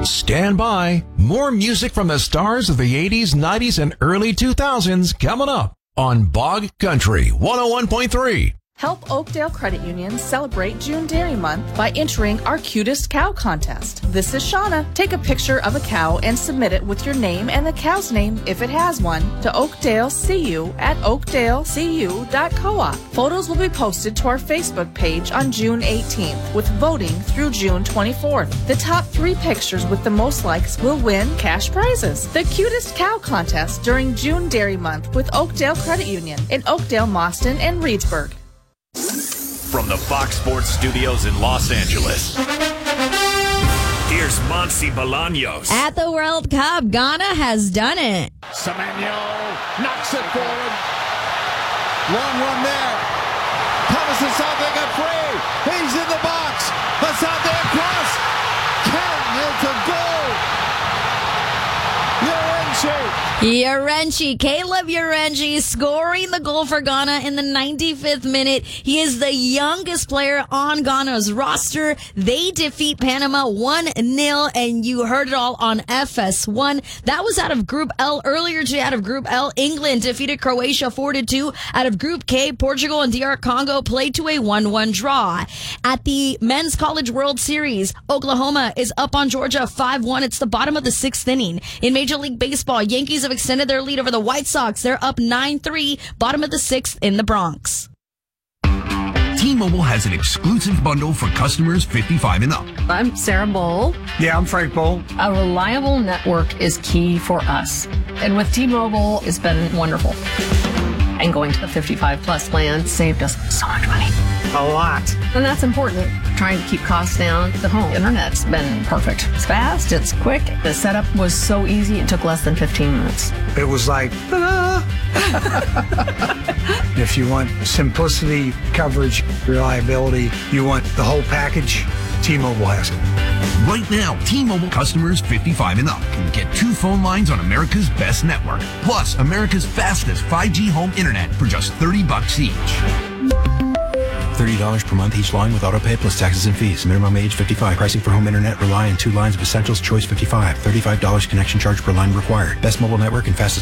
stand by. More music from the stars of the 80s, 90s, and early 2000s coming up on Bog Country 101.3. Help Oakdale Credit Union celebrate June Dairy Month by entering our Cutest Cow Contest. This is Shauna. Take a picture of a cow and submit it with your name and the cow's name, if it has one, to Oakdale CU at oakdalecu.coop. Photos will be posted to our Facebook page on June 18th, with voting through June 24th. The top 3 pictures with the most likes will win cash prizes. The Cutest Cow Contest during June Dairy Month with Oakdale Credit Union in Oakdale, Mauston, and Reedsburg. From the Fox Sports Studios in Los Angeles, here's Monsi Bolaños. At the World Cup, Ghana has done it. Semenyo knocks it forward. Long run there. Thomas Asante got free. He's in the box. Asante across. Ken, it's a goal. Caleb Urenchi scoring the goal for Ghana in the 95th minute. He is the youngest player on Ghana's roster. They defeat Panama 1-0, and you heard it all on FS1. That was out of Group L. Earlier today, out of Group L, England defeated Croatia 4-2. Out of Group K, Portugal and DR Congo played to a 1-1 draw. At the Men's College World Series, Oklahoma is up on Georgia 5-1. It's the bottom of the 6th inning. In Major League Baseball, Yankees have extended their lead over the White Sox. They're up 9-3, bottom of the 6th in the Bronx. T-Mobile has an exclusive bundle for customers 55 and up. I'm Sarah Bowl. Yeah, I'm Frank Bowl. A reliable network is key for us. And with T-Mobile, it's been wonderful. And going to the 55 plus plan saved us so much money. A lot. And that's important. Trying to keep costs down. The home internet's been perfect. It's fast, it's quick. The setup was so easy, it took less than 15 minutes. It was like, ta-da! If you want simplicity, coverage, reliability, you want the whole package, T-Mobile has it. Right now, T-Mobile customers 55 and up can get 2 phone lines on America's best network, plus America's fastest 5G home internet for just $30 each. $30 per month each line with autopay plus taxes and fees. Minimum age 55. Pricing for home internet rely on 2 lines of essentials. Choice 55. $35 connection charge per line required. Best mobile network and fastest